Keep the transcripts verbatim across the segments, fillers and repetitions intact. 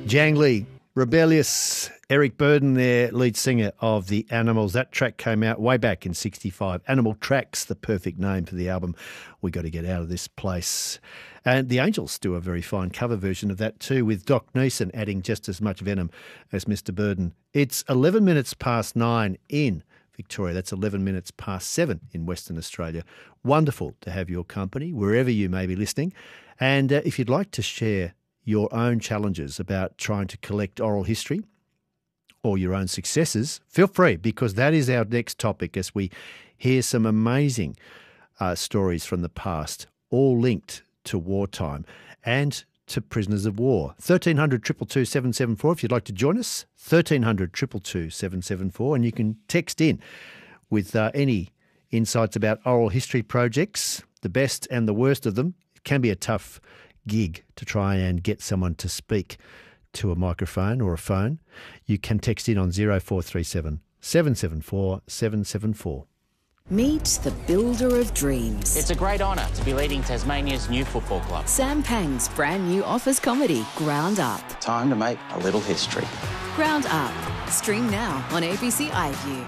Jangly, Rebellious, Eric Burdon there, lead singer of The Animals. That track came out way back in sixty-five. Animal Tracks, the perfect name for the album. We got to get out of this place. And the Angels do a very fine cover version of that too, with Doc Neeson adding just as much venom as Mister Burdon. It's eleven minutes past nine in Victoria. That's eleven minutes past seven in Western Australia. Wonderful to have your company wherever you may be listening. And uh, if you'd like to share your own challenges about trying to collect oral history or your own successes, feel free, because that is our next topic as we hear some amazing uh, stories from the past, all linked to wartime and to prisoners of war. thirteen hundred, two two two, seven seven four if you'd like to join us, thirteen hundred, two two two, seven seven four, and you can text in with uh, any insights about oral history projects, the best and the worst of them. It can be a tough gig to try and get someone to speak to a microphone or a phone. You can text in on zero four three seven, seven seven four, seven seven four. Meet the builder of dreams. It's a great honour to be leading Tasmania's new football club. Sam Pang's brand new office comedy, Ground Up. Time to make a little history. Ground Up. Stream now on A B C iView.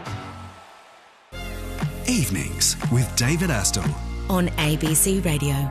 Evenings with David Astle On A B C Radio.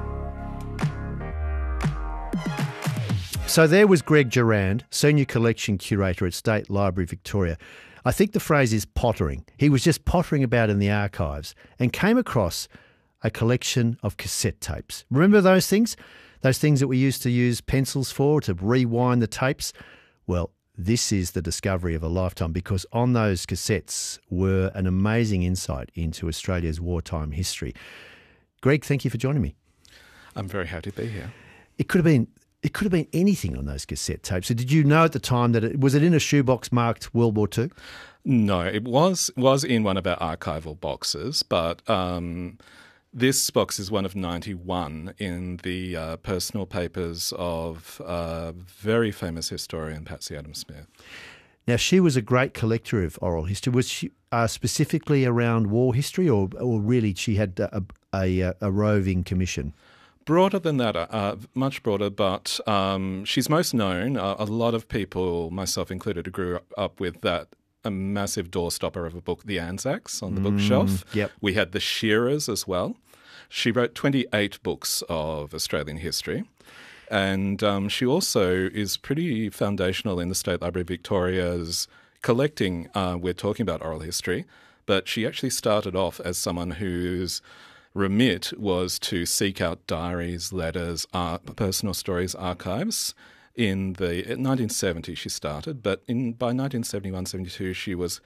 So there was Greg Durand, Senior Collection Curator at State Library Victoria. I think the phrase is pottering. He was just pottering about in the archives and came across a collection of cassette tapes. Remember those things? Those things that we used to use pencils for, to rewind the tapes? Well, this is the discovery of a lifetime, because on those cassettes were an amazing insight into Australia's wartime history. Greg, thank you for joining me. I'm very happy to be here. It could have been It could have been anything on those cassette tapes. So did you know at the time that it was it in a shoebox marked World War Two? No, it was was in one of our archival boxes, but um, this box is one of ninety-one in the uh, personal papers of uh, very famous historian Patsy Adams-Smith. Now, she was a great collector of oral history. Was she uh, specifically around war history, or or really she had a, a, a roving commission? Broader than that, uh, much broader, but um, she's most known. Uh, a lot of people, myself included, grew up with that a massive doorstopper of a book, The Anzacs, on the mm, bookshelf. Yep. We had The Shearers as well. She wrote twenty-eight books of Australian history. And um, she also is pretty foundational in the State Library Victoria's collecting. Uh, we're talking about oral history, but she actually started off as someone whose remit was to seek out diaries, letters, art, personal stories, archives. In the in nineteen seventy she started, but in by nineteen seventy-one seventy-two she was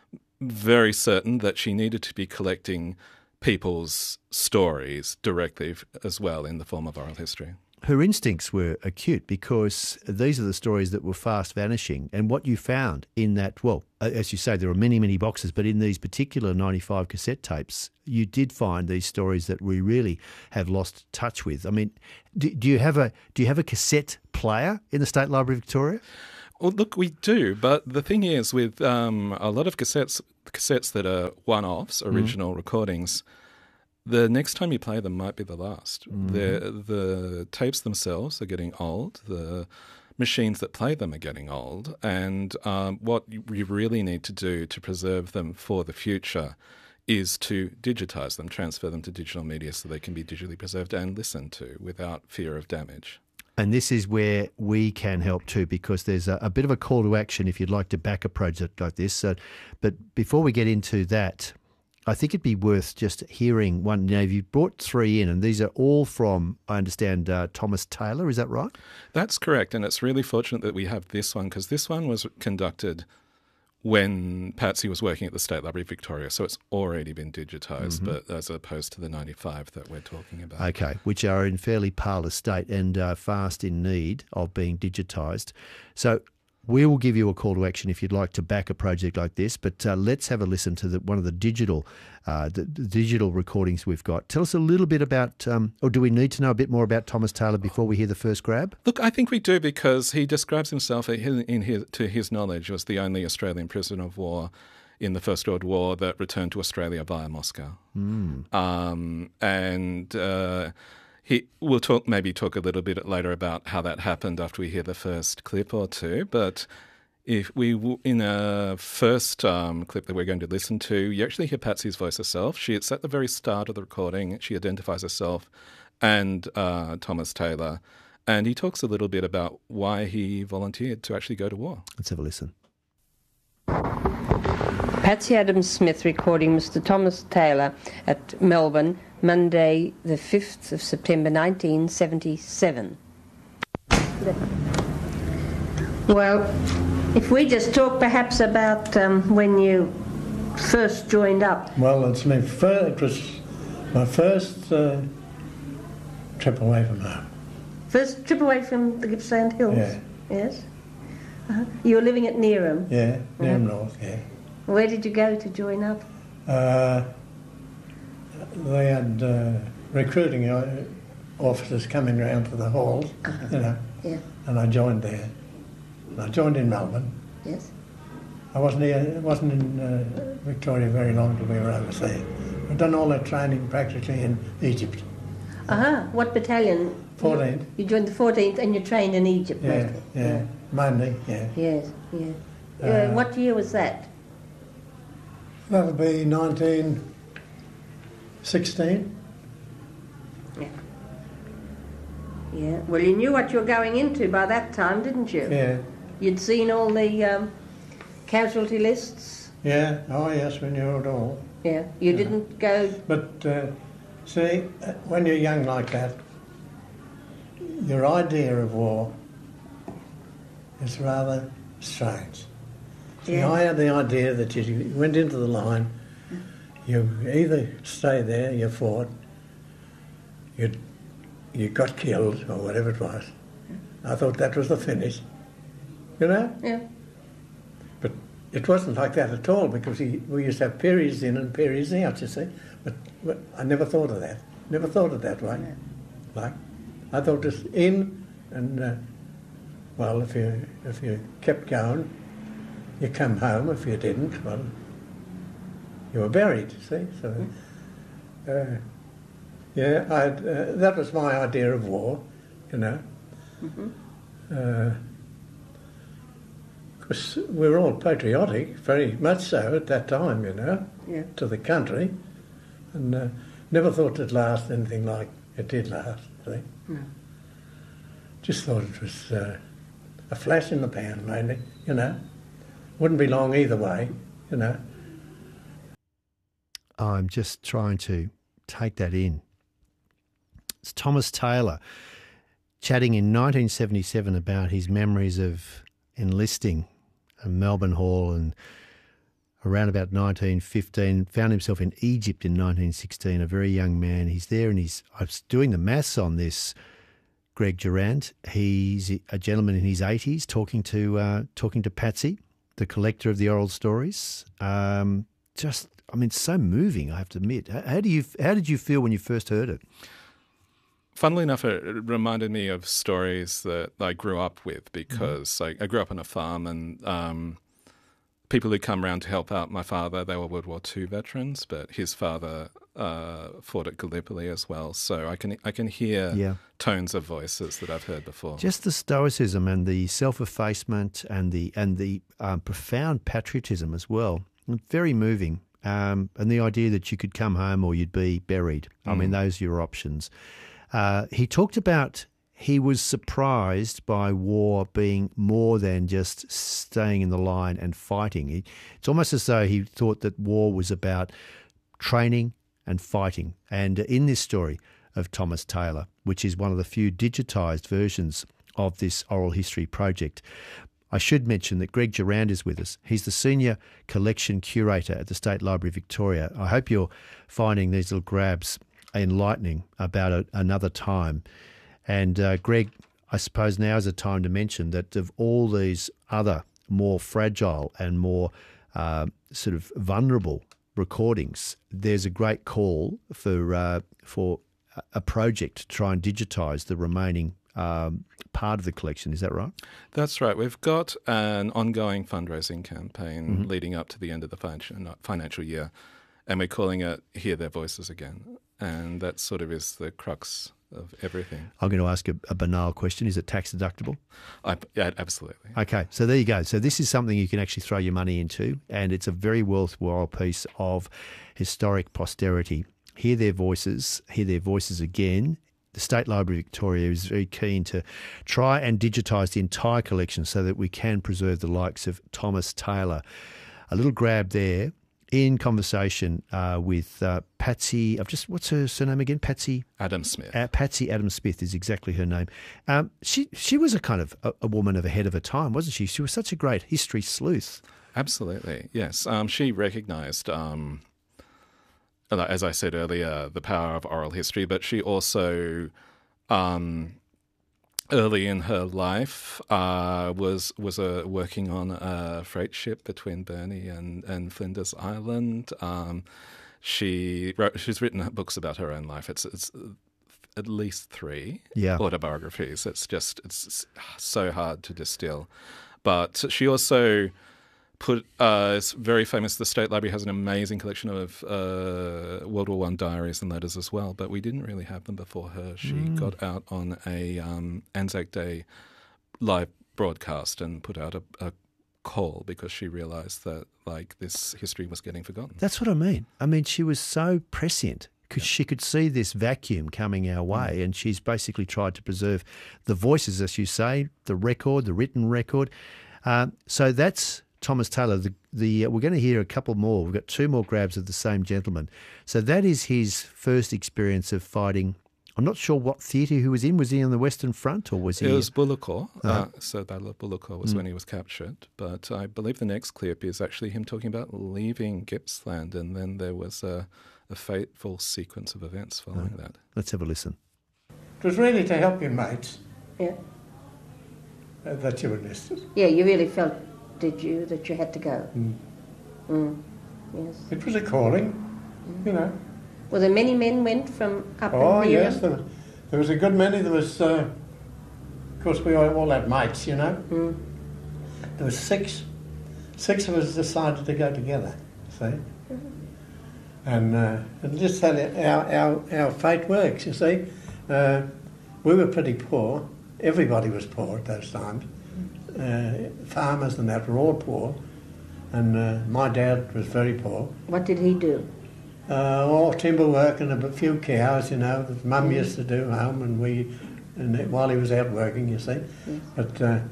very certain that she needed to be collecting people's stories directly as well in the form of oral history. Her instincts were acute, because these are the stories that were fast vanishing. And what you found in that, well, as you say, there are many, many boxes, but in these particular ninety-five cassette tapes, you did find these stories that we really have lost touch with. I mean, do, do you have a do you have a cassette player in the State Library of Victoria? Well, look, we do, but the thing is, with um, a lot of cassettes, cassettes that are one-offs, original mm. recordings, the next time you play them might be the last. Mm. The the tapes themselves are getting old. The machines that play them are getting old. And um, what you really need to do to preserve them for the future is to digitise them, transfer them to digital media so they can be digitally preserved and listened to without fear of damage. And this is where we can help too, because there's a, a bit of a call to action if you'd like to back a project like this. So, but before we get into that, I think it'd be worth just hearing one. You know, you brought three in, and these are all from, I understand, uh, Thomas Taylor. Is that right? That's correct, and it's really fortunate that we have this one, because this one was conducted when Patsy was working at the State Library of Victoria, so it's already been digitised, mm-hmm. but as opposed to the ninety-five that we're talking about. Okay, which are in fairly parlous state and uh, fast in need of being digitised. So we will give you a call to action if you'd like to back a project like this, but uh, let's have a listen to the, one of the digital uh, the, the digital recordings we've got. Tell us a little bit about, um, or do we need to know a bit more about Thomas Taylor before we hear the first grab? Look, I think we do, because he describes himself, in his, to his knowledge, as the only Australian prisoner of war in the First World War that returned to Australia via Moscow. Mm. Um, and... Uh, he we'll talk maybe talk a little bit later about how that happened after we hear the first clip or two. But if we in a first um, clip that we're going to listen to, you actually hear Patsy's voice herself. She it's at the very start of the recording. She identifies herself and uh, Thomas Taylor, and he talks a little bit about why he volunteered to actually go to war. Let's have a listen. Patsy Adams Smith recording Mister Thomas Taylor at Melbourne, Monday the fifth of September nineteen seventy-seven. Well, if we just talk perhaps about um, when you first joined up. Well, it's my first, it was my first uh, trip away from home. First trip away from the Gippsland Hills? Yeah. Yes? Uh-huh. You were living at Neerim? Yeah, Neerim Mhm. North, yeah. Where did you go to join up? Uh, they had uh, recruiting uh, officers coming round to the halls, Uh-huh. you know, Yeah. and I joined there. And I joined in Melbourne. Yes? I wasn't here, wasn't in uh, Victoria very long till we were overseas. I'd done all that training practically in Egypt. Uh-huh. What battalion? fourteenth. You joined the fourteenth and you trained in Egypt Yeah, mostly? yeah, mainly, yeah. Yes, yeah. Uh, Uh, what year was that? That would be nineteen sixteen. Yeah. Yeah. Well, you knew what you were going into by that time, didn't you? Yeah, You'd seen all the um, casualty lists? yeah, oh yes, we knew it all. Yeah. You didn't go... But, uh, see, uh, when you're young like that, your idea of war is rather strange. See, Yeah. I had the idea that you went into the line, you either stay there, you fought, you you got killed or whatever it was. I thought that was the finish, you know? Yeah. But it wasn't like that at all because we, we used to have periods in and periods out, you see. But, but I never thought of that. Never thought of that way. Like, I thought just in and, uh, well, if you if you kept going, you come home. If you didn't, well, you were buried, you see. So, uh, yeah, I'd, uh, that was my idea of war, you know. Because uh, we were all patriotic, very much so at that time, you know, Yeah. to the country, and uh, never thought it'd last anything like it did last, see. No. Just thought it was uh, a flash in the pan, mainly, you know. Wouldn't be long either way, you know. I'm just trying to take that in. It's Thomas Taylor chatting in nineteen seventy-seven about his memories of enlisting at Melbourne Hall, and around about nineteen fifteen found himself in Egypt in nineteen sixteen, a very young man. He's there and he's, I was doing the maths on this, Greg Durant. He's a gentleman in his eighties talking to uh, talking to Patsy, the collector of the oral stories. Um, just, I mean, so moving, I have to admit. How, how do you, how did you feel when you first heard it? Funnily enough, it reminded me of stories that I grew up with because mm-hmm. I, I grew up on a farm, and um, people who come around to help out my father, they were World War Two veterans, but his father uh, fought at Gallipoli as well. So I can I can hear Yeah. tones of voices that I've heard before. Just the stoicism and the self-effacement and the and the um, profound patriotism as well. Very moving. Um, and the idea that you could come home or you'd be buried. I mean, those are your options. Uh, he talked about he was surprised by war being more than just staying in the line and fighting. He, it's almost as though he thought that war was about training and fighting. And in this story of Thomas Taylor, which is one of the few digitised versions of this oral history project, I should mention that Greg Durant is with us. He's the Senior Collection Curator at the State Library Victoria. I hope you're finding these little grabs enlightening about a, another time. And uh, Greg, I suppose now is a time to mention that of all these other more fragile and more uh, sort of vulnerable recordings, there's a great call for uh, for a project to try and digitise the remaining um, part of the collection. Is that right? That's right. We've got an ongoing fundraising campaign Mm-hmm. leading up to the end of the financial financial year. and we're calling it Hear Their Voices Again. And that sort of is the crux of everything. I'm going to ask a, a banal question. Is it tax deductible? I, yeah, absolutely. Okay, so there you go. So this is something you can actually throw your money into, and it's a very worthwhile piece of historic posterity. Hear Their Voices, Hear Their Voices Again. The State Library of Victoria is very keen to try and digitise the entire collection so that we can preserve the likes of Thomas Taylor. A little grab there. In conversation uh, with uh, Patsy, I've just what's her surname again? Patsy Adam Smith. Uh, Patsy Adam Smith is exactly her name. Um, she she was a kind of a, a woman of ahead of her time, wasn't she? She was such a great history sleuth. Absolutely, yes. Um, she recognised, um, as I said earlier, the power of oral history, but she also, um, early in her life, uh, was was uh, working on a freight ship between Burnie and, and Flinders Island. Um, she wrote, she's written books about her own life. It's it's at least three yeah. autobiographies. It's just it's so hard to distill. But she also put uh, it's very famous. The State Library has an amazing collection of uh, World War One diaries and letters as well, but we didn't really have them before her. She mm. got out on a um, Anzac Day live broadcast and put out a, a call because she realised that like this history was getting forgotten. That's what I mean. I mean, she was so prescient because she could see this vacuum coming our way, mm. and she's basically tried to preserve the voices, as you say, the record, the written record. Um, so that's Thomas Taylor. The, the uh, we're going to hear a couple more. We've got two more grabs of the same gentleman. So that is his first experience of fighting. I'm not sure what theatre he was in. Was he on the Western Front or was he? It was Bullecourt. Uh-huh. Uh, so Battle of Bullecourt was mm. when he was captured. But I believe the next clip is actually him talking about leaving Gippsland, and then there was a, a fateful sequence of events following uh, that. Let's have a listen. It was really to help your mates. Yeah. Uh, that you were listed. Yeah, you really felt, did you, that you had to go? Mm. Mm. Yes. It was a calling, mm. you know. Were there many men went from up Oh, and near yes, there, there was a good many. There was, uh, of course, we all had mates, you know. Mm. There was six. Six of us decided to go together, see. Mm-hmm. And, uh, and just tell you how our, our fate works, you see. Uh, we were pretty poor. Everybody was poor at those times. Uh, farmers and that were all poor. And uh, my dad was very poor. What did he do? Uh, all timber work and a few cows, you know, that Mum mm. used to do home, and we, and it, while he was out working, you see. Yes. But uh,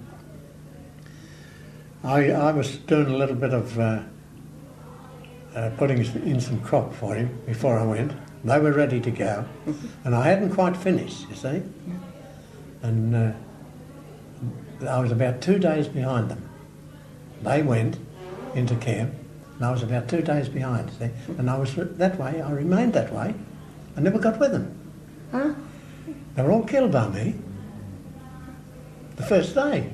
I, I was doing a little bit of uh, uh, putting in some crop for him before I went. They were ready to go, mm-hmm. and I hadn't quite finished, you see. Yeah. And uh, I was about two days behind them. They went into camp. And I was about two days behind, see? And I was that way, I remained that way. I never got with them. Huh? They were all killed by me the first day.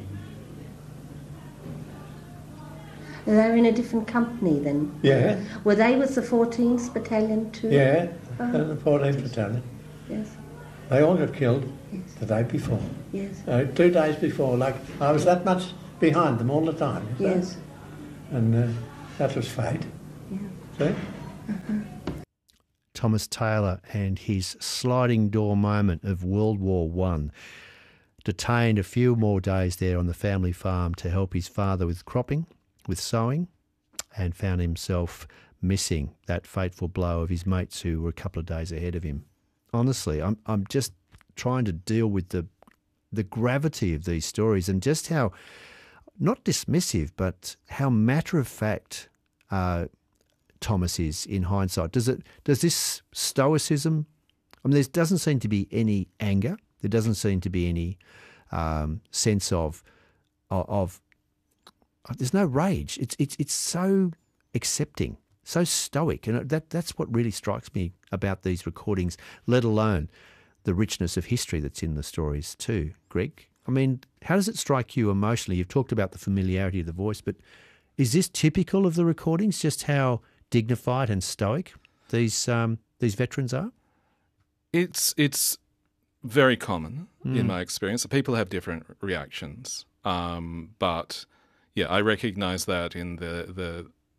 They were in a different company then? Yeah. Were they with the fourteenth Battalion too? Yeah, oh. the fourteenth Battalion. Yes. They all got killed yes. the day before. Yes. Uh, two days before, like, I was that much behind them all the time. Yes. And uh, that was fate. Yeah. See? Uh-huh. Thomas Taylor and his sliding door moment of World War One. Detained a few more days there on the family farm to help his father with cropping, with sowing, and found himself missing that fateful blow of his mates who were a couple of days ahead of him. Honestly, I'm I'm just trying to deal with the the gravity of these stories and just how, not dismissive, but how matter-of-fact uh, Thomas is in hindsight. Does it? Does this stoicism, I mean, there doesn't seem to be any anger. There doesn't seem to be any um, sense of, of, of, there's no rage. It's, it's, it's so accepting, so stoic. And that, that's what really strikes me about these recordings, let alone the richness of history that's in the stories too, Greg. I mean, how does it strike you emotionally? You've talked about the familiarity of the voice, but is this typical of the recordings, just how dignified and stoic these um, these veterans are? It's it's very common mm. in my experience. People have different reactions, um, but yeah, I recognise that in the, the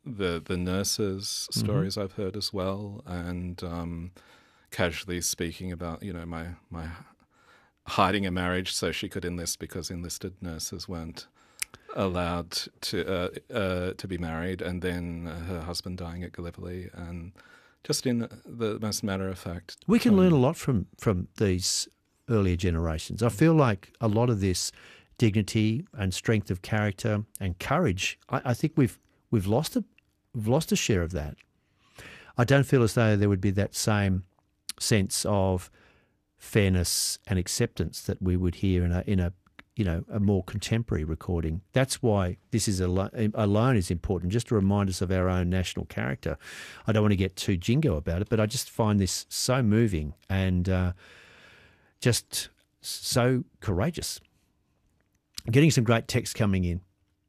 the the nurses' stories mm-hmm. I've heard as well, and um, casually speaking about, you know, my my hiding a marriage so she could enlist because enlisted nurses weren't allowed to uh, uh, to be married, and then uh, her husband dying at Gallipoli, and just in the most matter of fact. We can um, learn a lot from from these earlier generations. I feel like a lot of this dignity and strength of character and courage, I, I think we've we've lost a we've lost a share of that. I don't feel as though there would be that same sense of fairness and acceptance that we would hear in a in a you know a more contemporary recording. That's why this is alo- alone is important, just to remind us of our own national character. I don't want to get too jingo about it, but I just find this so moving and uh, just so courageous. Getting some great text coming in.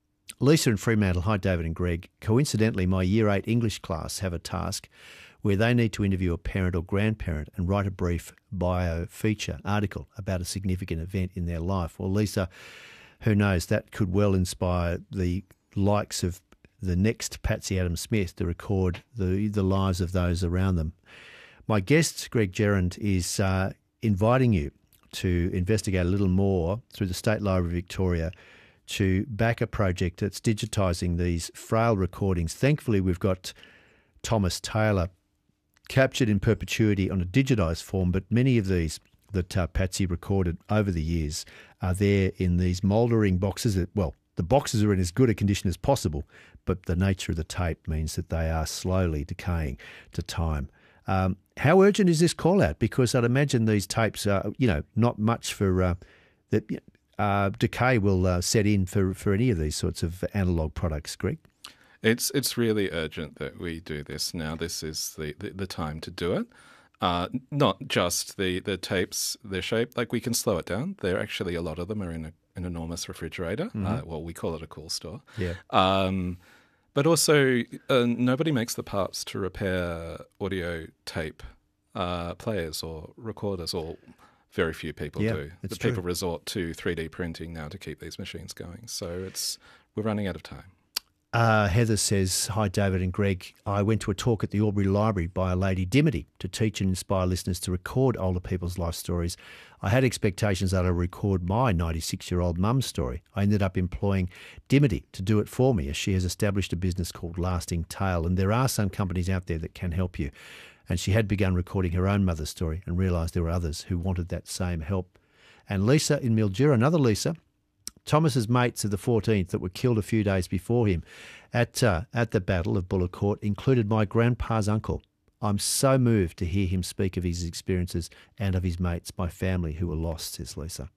Lisa and Fremantle, hi David and Greg. Coincidentally, my Year eight English class have a task where they need to interview a parent or grandparent and write a brief bio feature article about a significant event in their life. Well, Lisa, who knows, that could well inspire the likes of the next Patsy Adams Smith to record the, the lives of those around them. My guest, Greg Gerrand, is uh, inviting you to investigate a little more through the State Library of Victoria to back a project that's digitising these frail recordings. Thankfully, we've got Thomas Taylor captured in perpetuity on a digitised form, but many of these that uh, Patsy recorded over the years are there in these mouldering boxes. That, well, the boxes are in as good a condition as possible, but the nature of the tape means that they are slowly decaying to time. Um, how urgent is this call out? Because I'd imagine these tapes are, you know, not much for uh, that uh, decay will uh, set in for, for any of these sorts of analogue products, Greg. It's it's really urgent that we do this now. This is the, the, the time to do it. Uh, not just the, the tapes, their shape. Like, we can slow it down. They're actually, a lot of them are in a, an enormous refrigerator. Mm-hmm. Uh, well, we call it a cool store. Yeah. Um, but also, uh, nobody makes the parts to repair audio tape uh, players or recorders, or very few people yeah, do. The true. people resort to three D printing now to keep these machines going. So it's we're running out of time. Uh, Heather says, hi, David and Greg. I went to a talk at the Albury Library by a lady, Dimity, to teach and inspire listeners to record older people's life stories. I had expectations that I'd record my ninety-six-year-old mum's story. I ended up employing Dimity to do it for me, as she has established a business called Lasting Tale, and there are some companies out there that can help you. And she had begun recording her own mother's story and realised there were others who wanted that same help. And Lisa in Mildura, another Lisa, Thomas's mates of the fourteenth that were killed a few days before him at uh, at the Battle of Bullecourt included my grandpa's uncle. I'm so moved to hear him speak of his experiences and of his mates, my family, who were lost, says Lisa.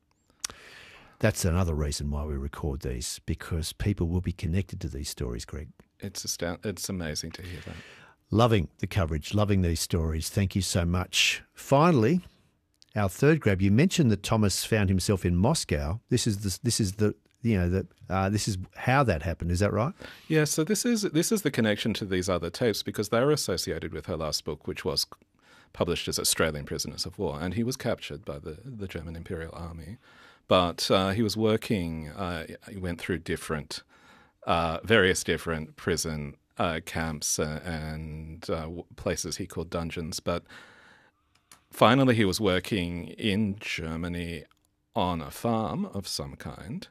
That's another reason why we record these, because people will be connected to these stories, Greg. It's astound- It's amazing to hear that. Loving the coverage, loving these stories. Thank you so much. Finally, our third grab. You mentioned that Thomas found himself in Moscow. This is the, this is the you know that uh, this is how that happened. Is that right? Yeah. So this is this is the connection to these other tapes, because they were associated with her last book, which was published as Australian Prisoners of War, and he was captured by the the German Imperial Army, but uh, he was working. Uh, he went through different, uh, various different prison uh, camps uh, and uh, places he called dungeons, but. Finally, he was working in Germany on a farm of some kind,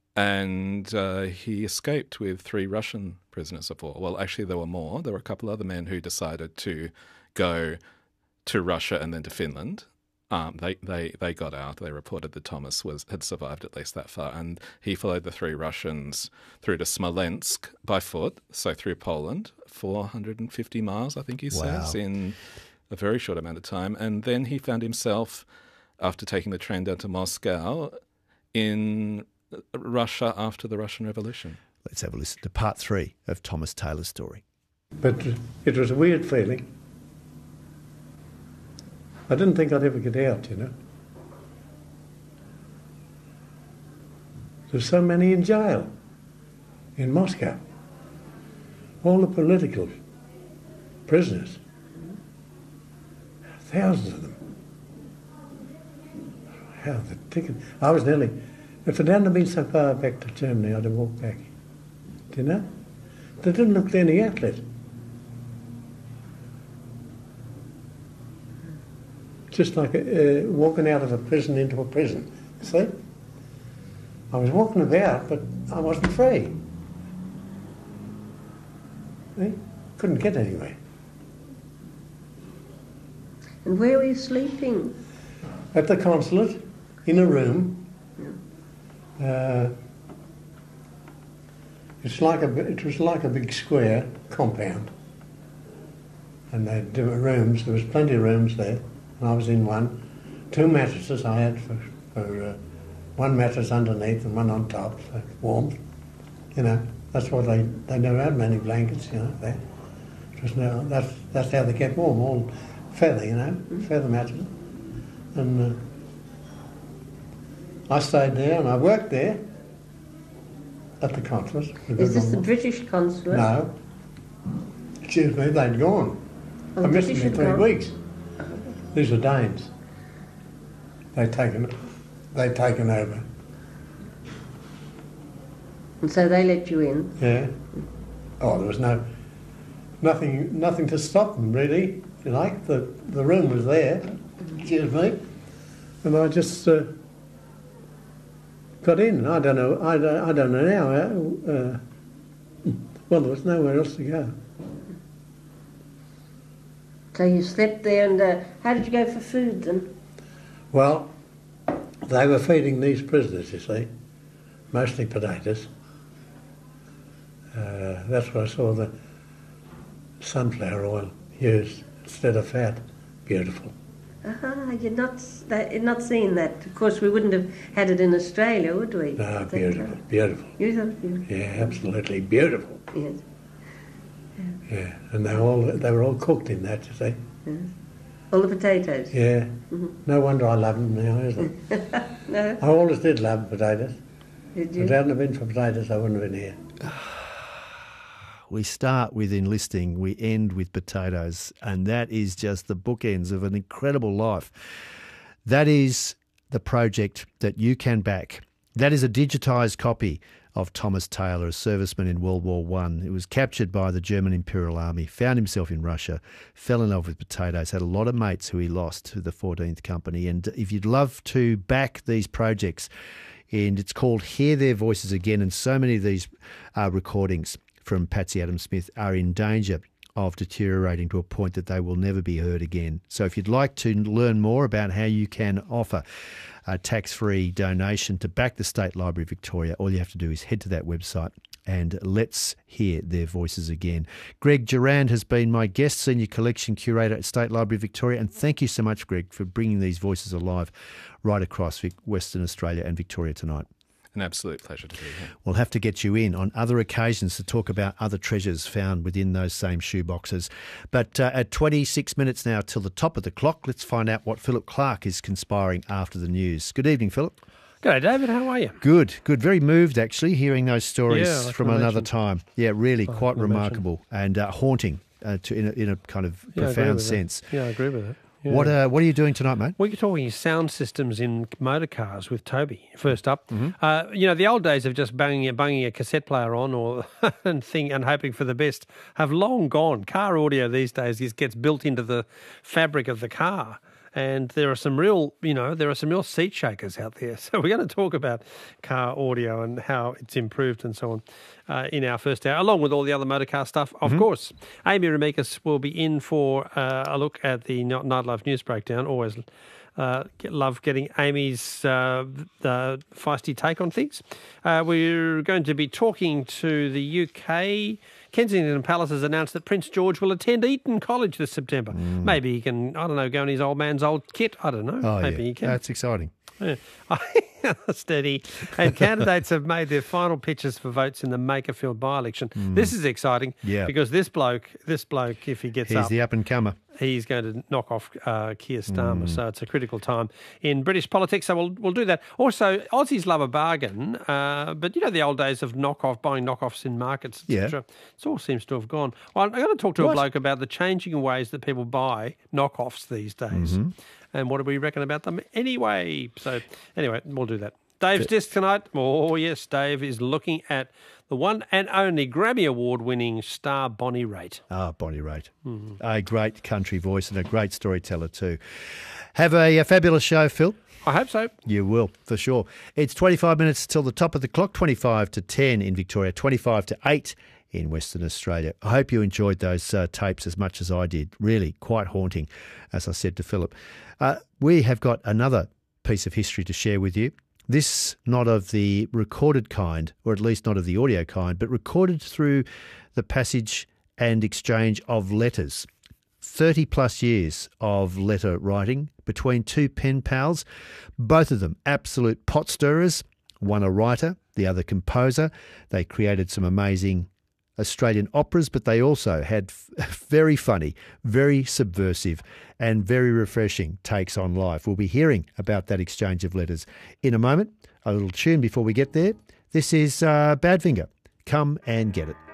and uh, he escaped with three Russian prisoners of war. Well, actually, there were more. There were a couple other men who decided to go to Russia and then to Finland. Um, they, they, they got out. They reported that Thomas was had survived at least that far, and he followed the three Russians through to Smolensk by foot, so through Poland, four hundred fifty miles, I think he Wow. says, in a very short amount of time. And then he found himself, after taking the train down to Moscow, in Russia after the Russian Revolution. Let's have a listen to part three of Thomas Taylor's story. But it was a weird feeling. I didn't think I'd ever get out, you know. There's so many in jail in Moscow. All the political prisoners. Thousands of them. How the ticket... I was nearly... If it hadn't been so far back to Germany, I'd have walked back. Do you know? They didn't look to any outlet. Just like uh, walking out of a prison into a prison, see? I was walking about, but I wasn't free. See? Couldn't get anywhere. And where were you sleeping? At the consulate, in a room. Uh, it's like a, it was like a big square compound. And they had different rooms. There was plenty of rooms there. And I was in one. Two mattresses I had for, for uh, one mattress underneath and one on top for warmth. You know, that's why they, they never had many blankets, you know, there. It was no, that's, that's how they kept warm, all feather, you know, feather mattresses. And uh, I stayed there and I worked there at the consulate. Is this the British consulate? No. Excuse me, they'd gone. Oh, I missed British them in had three gone? weeks. These are Danes. They'd taken, they'd taken over. And so they let you in? Yeah. Oh, there was no, nothing, nothing to stop them really. If you like, the the room was there. Excuse me. And I just uh, got in. I don't know. I don't. I don't know now. Uh, well, there was nowhere else to go. So you slept there, and uh, how did you go for food then? Well, they were feeding these prisoners, you see, mostly potatoes. Uh, that's where I saw the sunflower oil used instead of fat. Beautiful. Ah, you're not, that, you're not seeing that. Of course, we wouldn't have had it in Australia, would we? No, That, beautiful, uh, beautiful. You thought it was beautiful? Yeah, absolutely beautiful. Yes. Yeah, and they were all they were all cooked in that, you see. Yes. All the potatoes? Yeah. Mm-hmm. No wonder I love them now, is it? No? I always did love potatoes. Did If you? it hadn't have been for potatoes, I wouldn't have been here. We start with enlisting, we end with potatoes, and that is just the bookends of an incredible life. That is the project that you can back. That is a digitised copy of Thomas Taylor, a serviceman in World War One. He was captured by the German Imperial Army, found himself in Russia, fell in love with potatoes, had a lot of mates who he lost to the fourteenth Company. And if you'd love to back these projects, and it's called Hear Their Voices Again, and so many of these uh, recordings from Patsy Adams Smith are in danger of deteriorating to a point that they will never be heard again. So if you'd like to learn more about how you can offer a tax-free donation to back the State Library of Victoria, all you have to do is head to that website and let's hear their voices again. Greg Durand has been my guest, Senior Collection Curator at State Library of Victoria, and thank you so much, Greg, for bringing these voices alive right across Western Australia and Victoria tonight. An absolute pleasure to be here. We'll have to get you in on other occasions to talk about other treasures found within those same shoeboxes. But uh, at twenty-six minutes now till the top of the clock, let's find out what Philip Clark is conspiring after the news. Good evening, Philip. G'day, David. How are you? Good, good. Very moved, actually, hearing those stories Yeah, I from can another imagine. time. Yeah, really I quite can imagine. remarkable and uh, haunting uh, to, in, a, in a kind of Yeah, I agree profound with that. sense. Yeah, I agree with that. Yeah. What uh, What are you doing tonight, mate? We're talking sound systems in motor cars with Toby. First up, Mm-hmm. uh, you know, the old days of just banging a, banging a cassette player on or and thing and hoping for the best have long gone. Car audio these days is, gets built into the fabric of the car. And there are some real, you know, there are some real seat shakers out there. So we're going to talk about car audio and how it's improved and so on uh, in our first hour, along with all the other motor car stuff, of Mm-hmm. course. Amy Remekas will be in for uh, a look at the Nightlife News Breakdown. Always uh, get, love getting Amy's uh, uh, feisty take on things. Uh, we're going to be talking to the U K. Kensington Palace has announced that Prince George will attend Eton College this September. Maybe he can, I don't know, go in his old man's old kit. I don't know. Oh, Maybe yeah. he can. That's exciting. Yeah. Steady. And candidates have made their final pitches for votes in the Makerfield by-election. This is exciting Yeah. because this bloke, this bloke, if he gets He's up, the up-and-comer. he's going to knock off uh, Keir Starmer. So it's a critical time in British politics. So we'll we'll do that. Also, Aussies love a bargain, uh, but you know the old days of knockoff, buying knockoffs in markets, et cetera. It all seems to have gone. Well, I'm going to talk to What? a bloke about the changing ways that people buy knockoffs these days. And what do we reckon about them anyway? So anyway, we'll do that Dave's disc tonight. Oh, yes, Dave is looking at the one and only Grammy Award-winning star Bonnie Raitt. Ah, Bonnie Raitt. Mm-hmm. A great country voice and a great storyteller too. Have a, a fabulous show, Phil. I hope so. You will, for sure. It's twenty-five minutes till the top of the clock, twenty-five to ten in Victoria, twenty-five to eight in Western Australia. I hope you enjoyed those uh, tapes as much as I did. Really quite haunting, as I said to Philip. Uh, we have got another piece of history to share with you. This not of the recorded kind, or at least not of the audio kind, but recorded through the passage and exchange of letters. thirty plus years of letter writing between two pen pals, both of them absolute pot stirrers, one a writer, the other composer. They created some amazing Australian operas, but they also had very funny, very subversive and very refreshing takes on life. We'll be hearing about that exchange of letters in a moment. A little tune before we get there. This is uh, Badfinger. Come and Get It.